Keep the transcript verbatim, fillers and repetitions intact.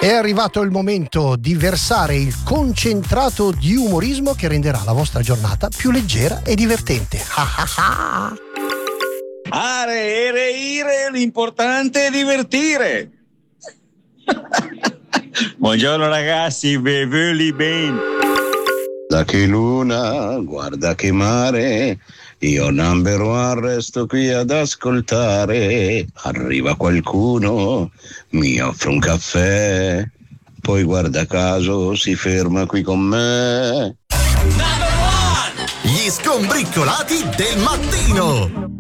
È arrivato il momento di versare il concentrato di umorismo che renderà la vostra giornata più leggera e divertente. Are, ere, ire, l'importante è divertire. Buongiorno ragazzi, beveli ben. Da che luna, guarda che mare, io number one resto qui ad ascoltare. Arriva qualcuno, mi offre un caffè, poi guarda caso si ferma qui con me. Gli skombriccolati del mattino.